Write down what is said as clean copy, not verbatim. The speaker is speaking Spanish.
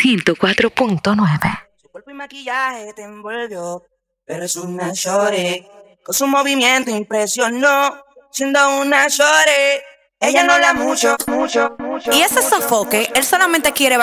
104.9. Su cuerpo y maquillaje te envolvió, pero es una shorty. Con su movimiento impresionó, siendo una shorty. Ella no habla mucho. Y ese sofoque, él solamente quiere